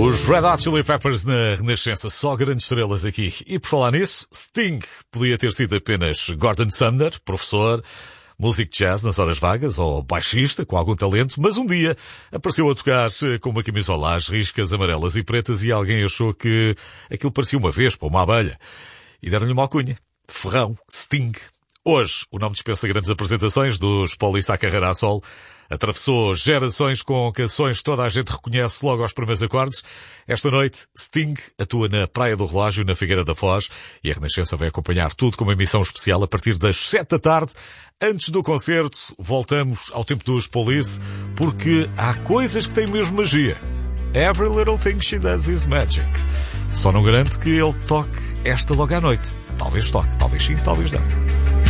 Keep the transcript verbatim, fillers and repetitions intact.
Os Red Hot Chili Peppers na Renascença, só grandes estrelas aqui. E por falar nisso, Sting podia ter sido apenas Gordon Sumner, professor, músico de jazz nas horas vagas, ou baixista com algum talento, mas um dia apareceu a tocar com uma camisola às riscas amarelas e pretas e alguém achou que aquilo parecia uma vespa ou uma abelha. E deram-lhe uma alcunha. Ferrão, Sting. Hoje, o nome dispensa grandes apresentações dos Police à carreira a solo. Atravessou gerações com canções que toda a gente reconhece logo aos primeiros acordes. Esta noite, Sting atua na Praia do Relógio, na Figueira da Foz, e a Renascença vai acompanhar tudo com uma emissão especial a partir das sete da tarde. Antes do concerto, voltamos ao tempo dos Police, porque há coisas que têm mesmo magia. Every little thing she does is magic. Só não garante que ele toque esta logo à noite. Talvez toque, talvez sim, talvez não.